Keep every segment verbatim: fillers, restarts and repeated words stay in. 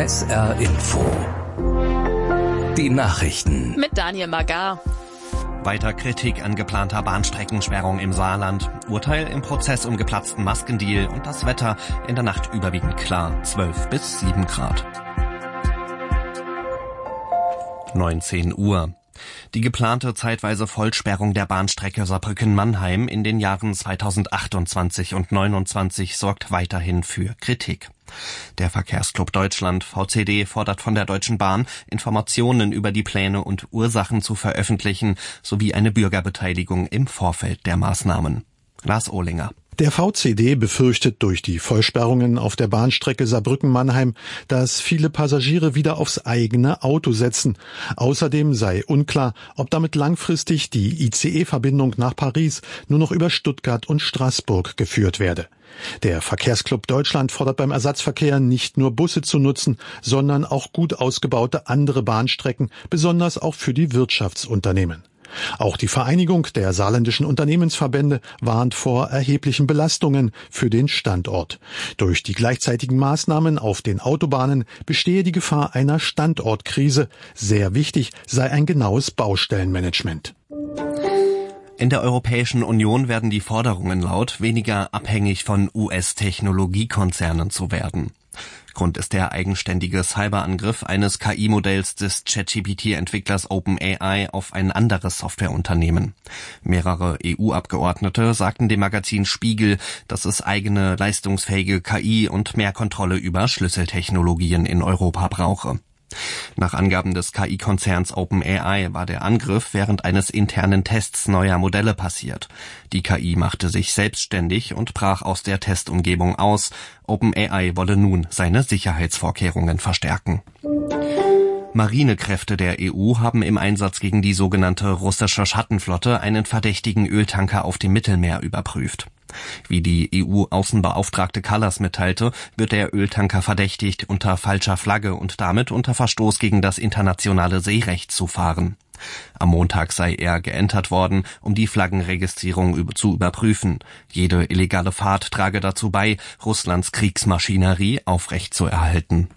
S R Info. Die Nachrichten. Mit Daniel Magar. Weiter Kritik an geplanter Bahnstreckensperrung im Saarland. Urteil im Prozess um geplatzten Maskendeal und das Wetter in der Nacht überwiegend klar. zwölf bis sieben Grad. neunzehn Uhr. Die geplante zeitweise Vollsperrung der Bahnstrecke Saarbrücken-Mannheim in den Jahren zweitausendachtundzwanzig und neunundzwanzig sorgt weiterhin für Kritik. Der Verkehrsclub Deutschland V C D fordert von der Deutschen Bahn, Informationen über die Pläne und Ursachen zu veröffentlichen, sowie eine Bürgerbeteiligung im Vorfeld der Maßnahmen. Lars Ohlinger. Der V C D befürchtet durch die Vollsperrungen auf der Bahnstrecke Saarbrücken-Mannheim, dass viele Passagiere wieder aufs eigene Auto setzen. Außerdem sei unklar, ob damit langfristig die I C E-Verbindung nach Paris nur noch über Stuttgart und Straßburg geführt werde. Der Verkehrsclub Deutschland fordert beim Ersatzverkehr nicht nur Busse zu nutzen, sondern auch gut ausgebaute andere Bahnstrecken, besonders auch für die Wirtschaftsunternehmen. Auch die Vereinigung der saarländischen Unternehmensverbände warnt vor erheblichen Belastungen für den Standort. Durch die gleichzeitigen Maßnahmen auf den Autobahnen bestehe die Gefahr einer Standortkrise. Sehr wichtig sei ein genaues Baustellenmanagement. In der Europäischen Union werden die Forderungen laut, weniger abhängig von U S-Technologiekonzernen zu werden. Grund ist der eigenständige Cyberangriff eines K I-Modells des ChatGPT-Entwicklers OpenAI auf ein anderes Softwareunternehmen. Mehrere E U-Abgeordnete sagten dem Magazin Spiegel, dass es eigene leistungsfähige K I und mehr Kontrolle über Schlüsseltechnologien in Europa brauche. Nach Angaben des K I-Konzerns OpenAI war der Angriff während eines internen Tests neuer Modelle passiert. Die K I machte sich selbstständig und brach aus der Testumgebung aus. OpenAI wolle nun seine Sicherheitsvorkehrungen verstärken. Marinekräfte der E U haben im Einsatz gegen die sogenannte russische Schattenflotte einen verdächtigen Öltanker auf dem Mittelmeer überprüft. Wie die E U-Außenbeauftragte Kallas mitteilte, wird der Öltanker verdächtigt, unter falscher Flagge und damit unter Verstoß gegen das internationale Seerecht zu fahren. Am Montag sei er geentert worden, um die Flaggenregistrierung zu überprüfen. Jede illegale Fahrt trage dazu bei, Russlands Kriegsmaschinerie aufrechtzuerhalten.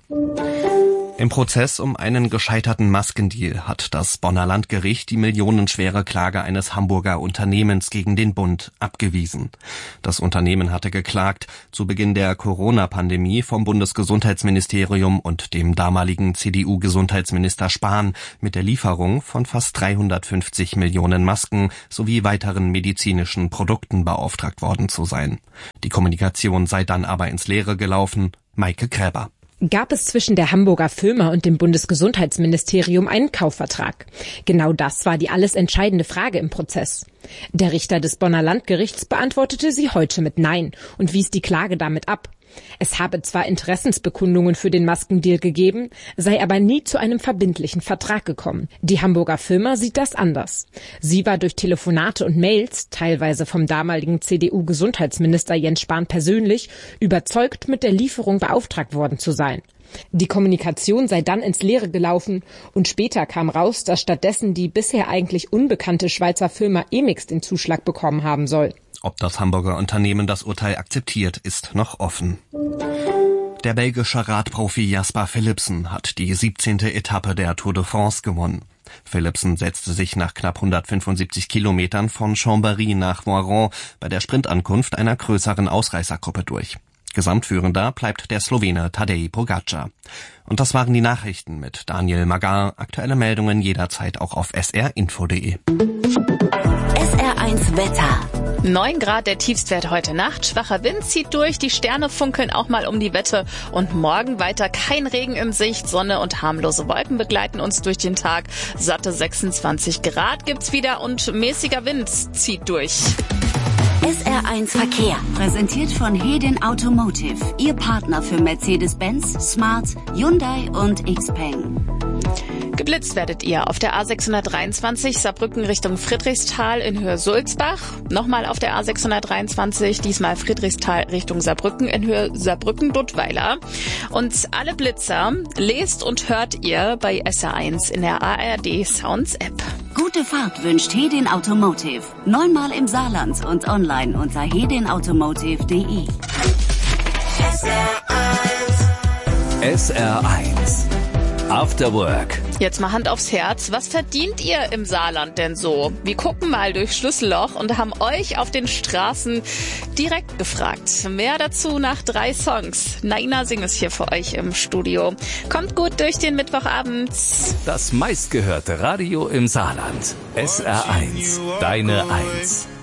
Im Prozess um einen gescheiterten Maskendeal hat das Bonner Landgericht die millionenschwere Klage eines Hamburger Unternehmens gegen den Bund abgewiesen. Das Unternehmen hatte geklagt, zu Beginn der Corona-Pandemie vom Bundesgesundheitsministerium und dem damaligen C D U-Gesundheitsminister Spahn mit der Lieferung von fast dreihundertfünfzig Millionen Masken sowie weiteren medizinischen Produkten beauftragt worden zu sein. Die Kommunikation sei dann aber ins Leere gelaufen. Maike Gräber. Gab es zwischen der Hamburger Firma und dem Bundesgesundheitsministerium einen Kaufvertrag? Genau das war die alles entscheidende Frage im Prozess. Der Richter des Bonner Landgerichts beantwortete sie heute mit Nein und wies die Klage damit ab. Es habe zwar Interessensbekundungen für den Maskendeal gegeben, sei aber nie zu einem verbindlichen Vertrag gekommen. Die Hamburger Firma sieht das anders. Sie war durch Telefonate und Mails, teilweise vom damaligen C D U-Gesundheitsminister Jens Spahn persönlich, überzeugt, mit der Lieferung beauftragt worden zu sein. Die Kommunikation sei dann ins Leere gelaufen und später kam raus, dass stattdessen die bisher eigentlich unbekannte Schweizer Firma Emix den Zuschlag bekommen haben soll. Ob das Hamburger Unternehmen das Urteil akzeptiert, ist noch offen. Der belgische Radprofi Jasper Philipsen hat die siebzehnte Etappe der Tour de France gewonnen. Philipsen setzte sich nach knapp hundertfünfundsiebzig Kilometern von Chambéry nach Voiron bei der Sprintankunft einer größeren Ausreißergruppe durch. Gesamtführender bleibt der Slowene Tadej Pogačar. Und das waren die Nachrichten mit Daniel Magar. Aktuelle Meldungen jederzeit auch auf s r info punkt d e. S R eins Wetter. neun Grad der Tiefstwert heute Nacht. Schwacher Wind zieht durch. Die Sterne funkeln auch mal um die Wette. Und morgen weiter kein Regen in Sicht. Sonne und harmlose Wolken begleiten uns durch den Tag. Satte sechsundzwanzig Grad gibt's wieder und mäßiger Wind zieht durch. S R eins Verkehr. Präsentiert von Hedin Automotive. Ihr Partner für Mercedes-Benz, Smart, Hyundai und Xpeng. Geblitzt werdet ihr auf der A sechshundertdreiundzwanzig Saarbrücken Richtung Friedrichsthal in Höhe Sulzbach. Nochmal auf der A sechshundertdreiundzwanzig, diesmal Friedrichsthal Richtung Saarbrücken in Höhe Saarbrücken-Duttweiler. Und alle Blitzer lest und hört ihr bei S R eins in der A R D Sounds App. Gute Fahrt wünscht Hedin Automotive. Neunmal im Saarland und online unter hedin automotive punkt de. S R eins S R eins After Work. Jetzt mal Hand aufs Herz. Was verdient ihr im Saarland denn so? Wir gucken mal durch Schlüsselloch und haben euch auf den Straßen direkt gefragt. Mehr dazu nach drei Songs. Naina singt es hier für euch im Studio. Kommt gut durch den Mittwochabend. Das meistgehörte Radio im Saarland. S R eins, deine Eins.